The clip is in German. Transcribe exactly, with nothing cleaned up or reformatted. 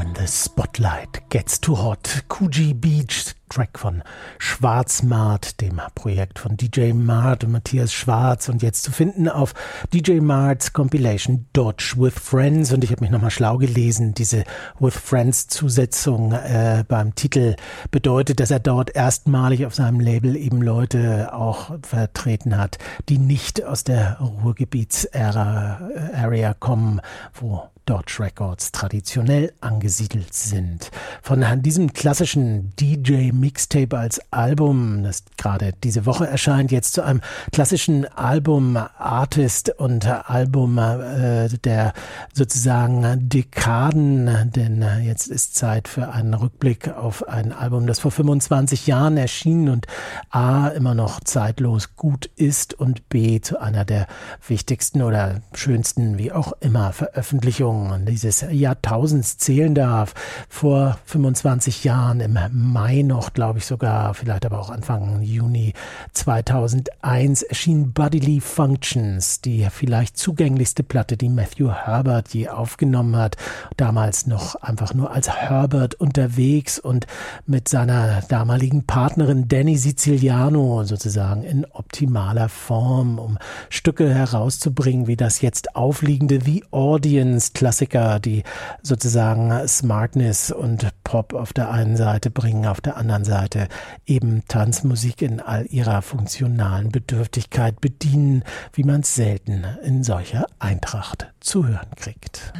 When the Spotlight Gets Too Hot. Coogee Beach, Track von Schwarzmart, dem Projekt von D J Mart und Matthias Schwarz, und jetzt zu finden auf D J Mart's Compilation Dodge with Friends. Und ich habe mich nochmal schlau gelesen, diese With Friends Zusetzung äh, beim Titel bedeutet, dass er dort erstmalig auf seinem Label eben Leute auch vertreten hat, die nicht aus der Ruhrgebiets-Area kommen, wo Dodge Records traditionell angesiedelt sind. Von diesem klassischen D J-Mixtape als Album, das gerade diese Woche erscheint, jetzt zu einem klassischen Album-Artist und Album äh, der sozusagen Dekaden, denn äh, jetzt ist Zeit für einen Rückblick auf ein Album, das vor fünfundzwanzig Jahren erschien und A, immer noch zeitlos gut ist und B, zu einer der wichtigsten oder schönsten, wie auch immer, Veröffentlichungen dieses Jahrtausends zählen darf. Vor fünfundzwanzig Jahren, im Mai noch, glaube ich sogar, vielleicht aber auch Anfang Juni zweitausendeins, erschien Bodily Functions, die vielleicht zugänglichste Platte, die Matthew Herbert je aufgenommen hat. Damals noch einfach nur als Herbert unterwegs und mit seiner damaligen Partnerin Danny Siciliano sozusagen in optimaler Form, um Stücke herauszubringen, wie das jetzt aufliegende The Audience, Klassiker, die sozusagen Smartness und Pop auf der einen Seite bringen, auf der anderen Seite eben Tanzmusik in all ihrer funktionalen Bedürftigkeit bedienen, wie man es selten in solcher Eintracht zu hören kriegt.